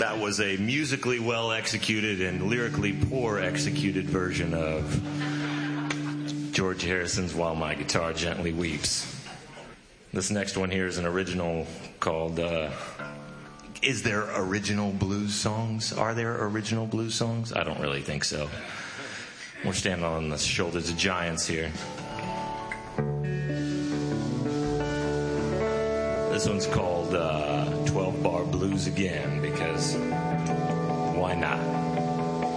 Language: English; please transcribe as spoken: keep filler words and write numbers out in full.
That was a musically well executed and lyrically poor executed version of George Harrison's While My Guitar Gently Weeps. This next one here is an original called, uh, is there original blues songs? Are there original blues songs? I don't really think so. We're standing on the shoulders of giants here. This one's called uh, twelve bar Blues Again, because why not?